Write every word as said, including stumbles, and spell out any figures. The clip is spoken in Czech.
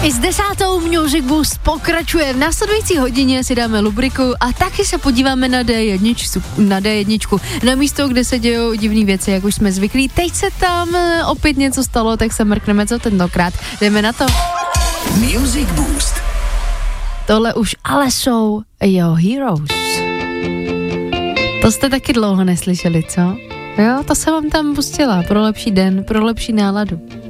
I s desátou Music Boost pokračuje. V následující hodině si dáme lubriku a taky se podíváme na D jedna, na D jedna, na místo, kde se dějou divné věci, jak už jsme zvyklí. Teď se tam opět něco stalo, tak se mrkneme, co tentokrát. Jdeme na to. Music Boost. Tohle už ale jsou Your Heroes. To jste taky dlouho neslyšeli, co? Jo, to jsem vám tam pustila pro lepší den, pro lepší náladu.